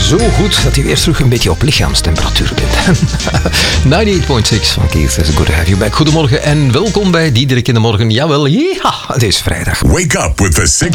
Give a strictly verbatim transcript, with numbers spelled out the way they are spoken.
zo goed dat je weer terug een beetje op lichaamstemperatuur bent. negenennegentig komma zes van Kees, is good to have you back. Goedemorgen en welkom bij Diederik in de Morgen. Jawel, ja, het is vrijdag. Wake up with the six